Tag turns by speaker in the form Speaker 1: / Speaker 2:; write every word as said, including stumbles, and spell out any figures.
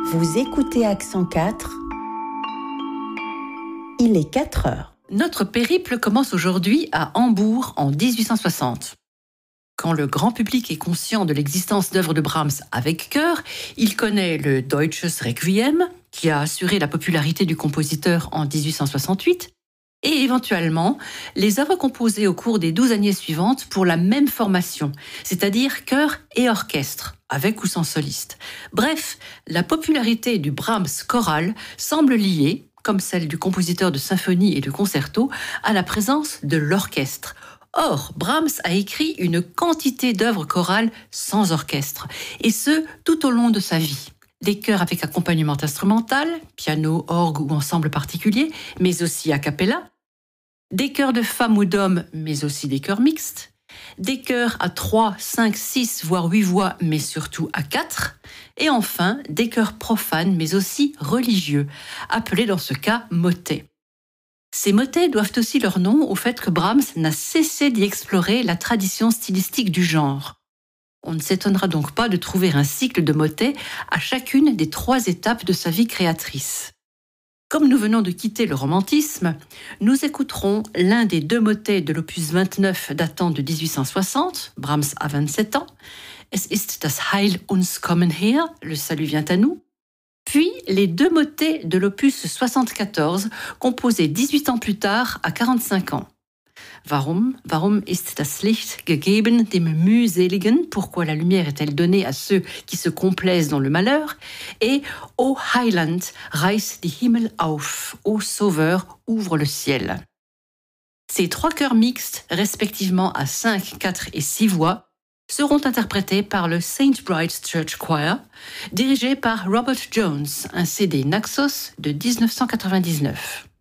Speaker 1: Vous écoutez Accent quatre. Il est quatre heures.
Speaker 2: Notre périple commence aujourd'hui à Hambourg en dix-huit cent soixante. Quand le grand public est conscient de l'existence d'œuvres de Brahms avec chœur, il connaît le Deutsches Requiem, qui a assuré la popularité du compositeur en dix-huit cent soixante-huit, et éventuellement les œuvres composées au cours des douze années suivantes pour la même formation, c'est-à-dire chœur et orchestre, avec ou sans soliste. Bref, la popularité du Brahms choral semble liée, comme celle du compositeur de symphonie et de concerto, à la présence de l'orchestre. Or, Brahms a écrit une quantité d'œuvres chorales sans orchestre, et ce, tout au long de sa vie. Des chœurs avec accompagnement instrumental, piano, orgue ou ensemble particulier, mais aussi a cappella, des chœurs de femmes ou d'hommes, mais aussi des chœurs mixtes, des chœurs à trois, cinq, six, voire huit voix, mais surtout à quatre, et enfin des chœurs profanes, mais aussi religieux, appelés dans ce cas motets. Ces motets doivent aussi leur nom au fait que Brahms n'a cessé d'y explorer la tradition stylistique du genre. On ne s'étonnera donc pas de trouver un cycle de motets à chacune des trois étapes de sa vie créatrice. Comme nous venons de quitter le romantisme, nous écouterons l'un des deux motets de l'opus vingt-neuf datant de dix-huit cent soixante, Brahms a vingt-sept ans, Es ist das Heil uns kommen her, le salut vient à nous, puis les deux motets de l'opus soixante-quatorze, composés dix-huit ans plus tard, à quarante-cinq ans. Warum, warum ist das Licht gegeben dem Mühseligen? Pourquoi la lumière est-elle donnée à ceux qui se complaisent dans le malheur? Et O Heiland, reiß die Himmel auf, ô Sauveur, ouvre le ciel. Ces trois chœurs mixtes, respectivement à cinq, quatre et six voix, seront interprétés par le Saint Bride's Church Choir, dirigé par Robert Jones, un C D Naxos de dix-neuf cent quatre-vingt-dix-neuf.